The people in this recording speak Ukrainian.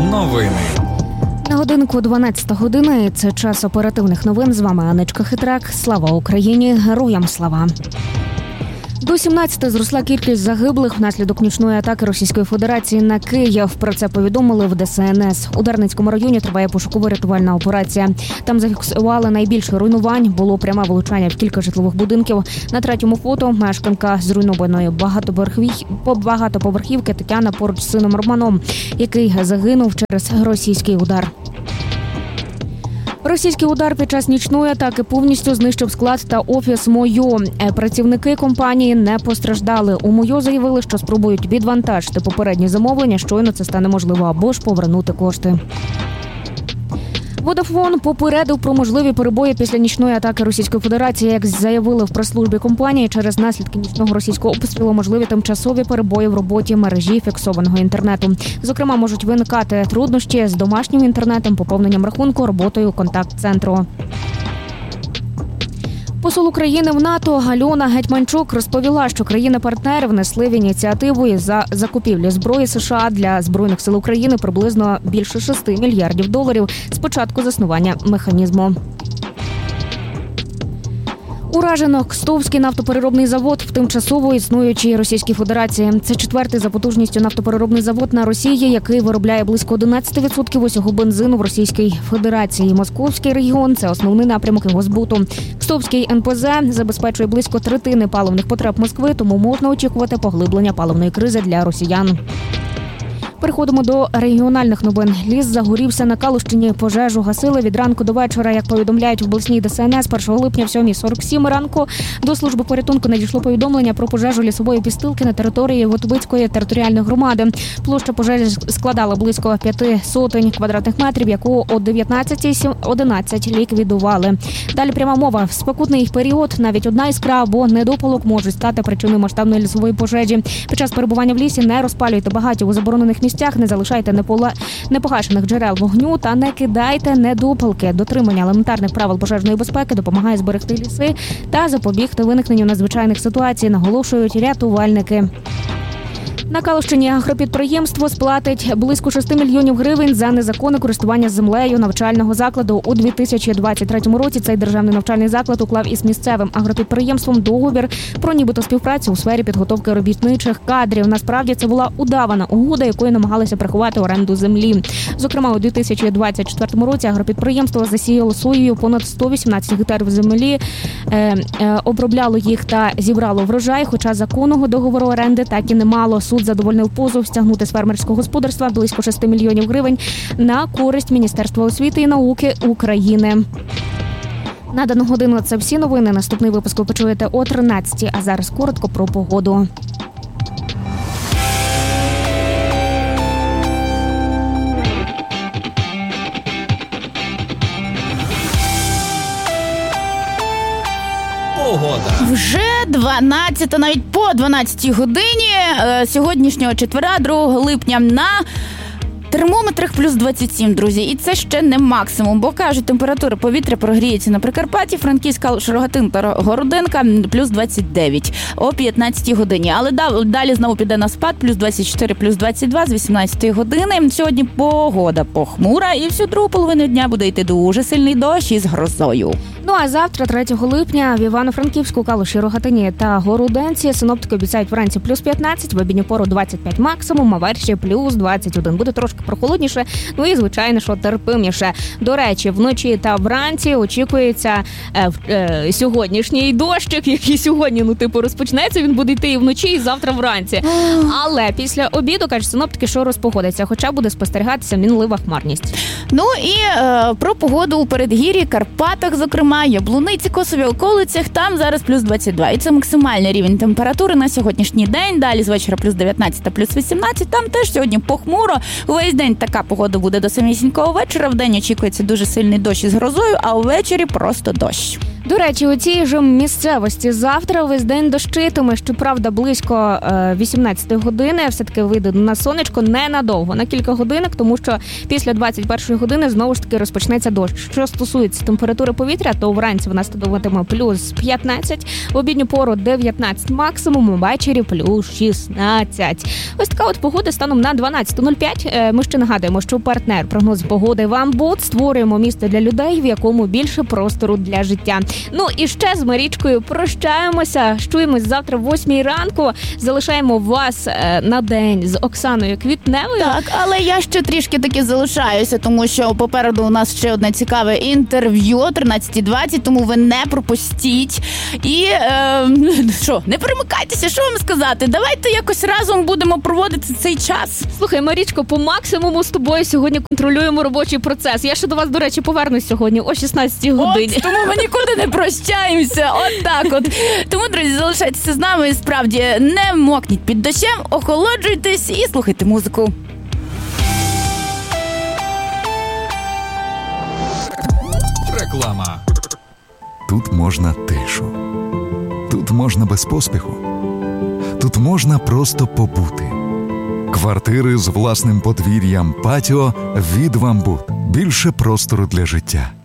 Новини. На годинку 12 година, і це час оперативних новин. З вами Анечка Хитрак. Слава Україні! Героям слава! До 17 зросла кількість загиблих внаслідок нічної атаки Російської Федерації на Київ. Про це повідомили в ДСНС. У Дарницькому районі триває пошуково-рятувальна операція. Там зафіксували найбільше руйнувань. Було пряме влучання в кілька житлових будинків. На третьому фото мешканка зруйнованої багатоповерхівки Тетяна поруч з сином Романом, який загинув через російський удар. Російський удар під час нічної атаки повністю знищив склад та офіс МОЙО. Працівники компанії не постраждали. У МОЙО заявили, що спробують відвантажити попередні замовлення, щойно це стане можливо, або ж повернути кошти. Водафон попередив про можливі перебої після нічної атаки Російської Федерації. Як заявили в прес-службі компанії, через наслідки нічного російського обстрілу можливі тимчасові перебої в роботі мережі фіксованого інтернету. Зокрема, можуть виникати труднощі з домашнім інтернетом, поповненням рахунку, роботою контакт-центру. Посол України в НАТО Альона Гетьманчук розповіла, що країни-партнери внесли в ініціативу за закупівлю зброї США для Збройних сил України приблизно більше $6 мільярдів з початку заснування механізму. Уражено Кстовський нафтопереробний завод в тимчасово існуючій Російській Федерації. Це четвертий за потужністю нафтопереробний завод на Росії, який виробляє близько 11% усього бензину в Російській Федерації. Московський регіон – це основний напрямок його збуту. Кстовський НПЗ забезпечує близько третини паливних потреб Москви, тому можна очікувати поглиблення паливної кризи для росіян. Переходимо до регіональних новин. Ліс загорівся на Калущині. Пожежу гасили від ранку до вечора. Як повідомляють в обласній ДСНС, 1 липня в 7:47 ранку до служби порятунку надійшло повідомлення про пожежу лісової підстилки на території Готовицької територіальної громади. Площа пожежі складала близько 500 квадратних метрів, яку о 19:11 ліквідували. Далі пряма мова. В спекотний період навіть одна іскра або недопалок можуть стати причиною масштабної лісової пожежі. Під час перебування в лісі не розпалюйте багаття у заборонених місцях, не залишайте непогашених джерел вогню та не кидайте недопалки. Дотримання елементарних правил пожежної безпеки допомагає зберегти ліси та запобігти виникненню надзвичайних ситуацій, наголошують рятувальники. На Калущині агропідприємство сплатить близько 6 мільйонів гривень за незаконне користування землею навчального закладу. У 2023 році цей державний навчальний заклад уклав із місцевим агропідприємством договір про нібито співпрацю у сфері підготовки робітничих кадрів. Насправді це була удавана угода, якою намагалися приховати оренду землі. Зокрема, у 2024 році агропідприємство засіяло соєю понад 118 гектарів землі, обробляло їх та зібрало врожай, хоча законного договору оренди так і не мало. Суд задовольнив позов стягнути з фермерського господарства близько 6 мільйонів гривень на користь Міністерства освіти і науки України. На дану годину це всі новини. Наступний випуск ви почуєте о 13-й, а зараз коротко про погоду. Погода. Вже 12, навіть по 12 годині сьогоднішнього четверга, 2 липня на термометрах плюс 27, друзі. І це ще не максимум, бо, кажуть, температура повітря прогріється на Прикарпатті, Франківська, Рогатин та Городенка плюс 29 о 15 годині. Але далі знову піде на спад, плюс 24, плюс 22 з 18 години. Сьогодні погода похмура і всю другу половину дня буде йти дуже сильний дощ із грозою. Ну а завтра, 3 липня, в Івано-Франківську, Калуші, Рогатині та Городенці синоптики обіцяють вранці плюс 15, в обідню пору 25 максимум, а ввечері плюс 21. Буде трошки прохолодніше, ну і, звичайно, що терпиміше. До речі, вночі та вранці очікується сьогоднішній дощик, який сьогодні, розпочнеться, він буде йти і вночі, і завтра вранці. Але після обіду, кажуть синоптики, що розпогодиться, хоча буде спостерігатися мінлива хмарність. Ну і про погоду у передгір'ї, Карпатах, зокрема, Яблуниці, Косові, околицях, там зараз плюс 22. І це максимальний рівень температури на сьогоднішній день. Далі з вечора плюс 19 та плюс 18. Там теж сьогодні похмуро. Увесь день така погода буде до самісінького вечора. Вдень очікується дуже сильний дощ із грозою, а увечері просто дощ. До речі, у цій же місцевості завтра весь день дощитиме, щоправда, близько 18 години все-таки вийде на сонечко ненадовго, на кілька годинок, тому що після 21 години знову ж таки розпочнеться дощ. Що стосується температури повітря, то вранці вона становитиме плюс 15, в обідню пору 19 максимум, ввечері плюс 16. Ось така от погода станом на 12.05. Ми ще нагадуємо, що партнер прогнозу погоди «Вамбуд». Створюємо місто для людей, в якому більше простору для життя. Ну і ще з Марічкою прощаємося. Чуємось завтра в 8 ранку. Залишаємо вас на день з Оксаною Квітневою. Так, але я ще трішки таки залишаюся, тому що попереду у нас ще одне цікаве інтерв'ю о 13:20, тому ви не пропустіть. І не перемикайтеся, що вам сказати? Давайте якось разом будемо проводити цей час. Слухай, Марічко, по максимуму з тобою сьогодні контролюємо робочий процес. Я ще до вас, до речі, повернусь сьогодні о 16 годині. Тому ми нікуди не прощаємося. От так от. Тому, друзі, залишайтеся з нами. Справді, не мокніть під дощем, охолоджуйтесь і слухайте музику. Реклама. Тут можна тишу. Тут можна без поспіху. Тут можна просто побути. Квартири з власним подвір'ям, патіо від «Вамбуд». Більше простору для життя.